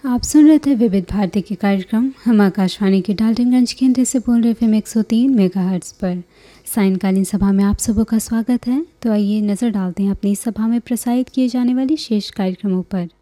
आप सुन रहे थे विविध भारती के कार्यक्रम। हम आकाशवाणी के डाल्टनगंज केंद्र से बोल रहे FM 103 मेगाहर्ट्ज़ पर। सायंकालीन सभा में आप सबों का स्वागत है। तो आइए नज़र डालते हैं अपनी सभा में प्रसारित किए जाने वाली शेष कार्यक्रमों पर।